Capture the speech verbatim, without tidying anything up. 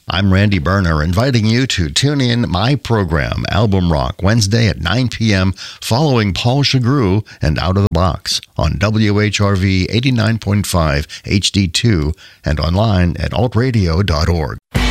I'm Randy Berner, inviting you to tune in my program, Album Rock, Wednesday at nine p.m., following Paul Chagru and Out of the Box on W H R V eighty-nine point five H D two and online at alt radio dot org.